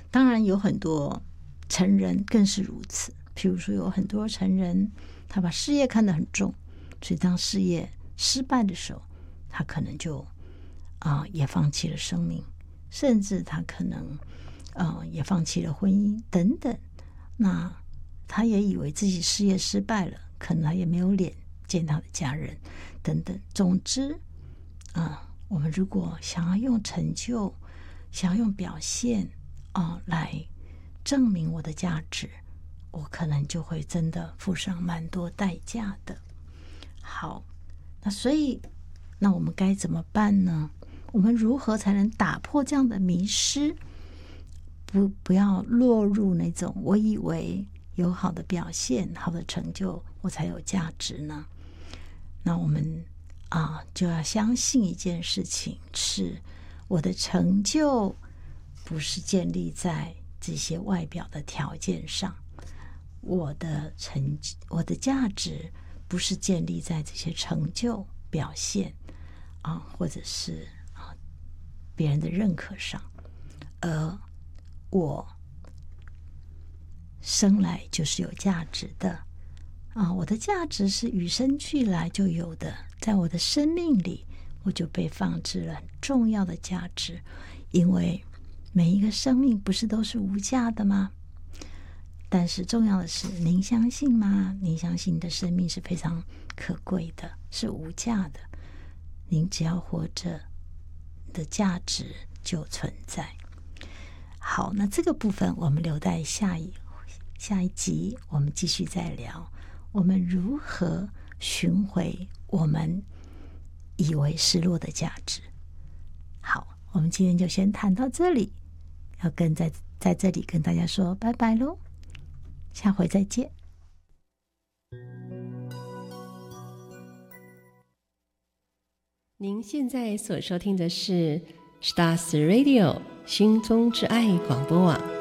当然有很多成人更是如此，譬如说有很多成人他把事业看得很重，所以当事业失败的时候，他可能就也放弃了生命，甚至他可能也放弃了婚姻等等。那他也以为自己事业失败了，可能他也没有脸见他的家人等等。总之我们如果想要用成就，想要用表现来证明我的价值，我可能就会真的付上蛮多代价的。好，那所以那我们该怎么办呢？我们如何才能打破这样的迷失，不要落入那种我以为有好的表现、好的成就我才有价值呢？那我们就要相信一件事情，是我的成就不是建立在这些外表的条件上，我的价值不是建立在这些成就表现或者是别人的认可上，而我生来就是有价值的我的价值是与生俱来就有的，在我的生命里我就被放置了很重要的价值，因为每一个生命不是都是无价的吗？但是重要的是，您相信吗？您相信你的生命是非常可贵的，是无价的，您只要活着，你的价值就存在。好，那这个部分我们留待下一集我们继续再聊，我们如何寻回我们以为失落的价值。好，我们今天就先谈到这里，要在这里跟大家说拜拜咯，下回再见。 您现在所收听的是 Stars Radio 心中之爱广播网。